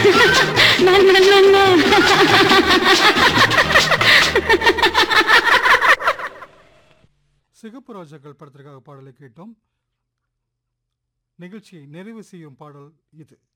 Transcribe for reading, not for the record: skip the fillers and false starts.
சிகப்பு ரோஜாக்கள் படத்திற்காக பாடலை கேட்டோம். நிகழ்ச்சியை நிறைவு செய்யும் பாடல் இது.